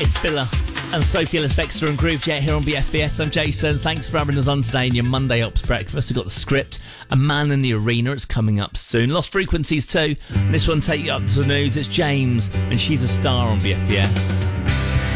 It's Spiller and Sophie Ellis-Bextor and Groovejet here on BFBS. I'm Jason. Thanks for having us on today in your Monday Ops breakfast. We've got the script, A Man in the Arena. It's coming up soon. Lost Frequencies too. This one take you up to the news. It's James and She's a Star on BFBS.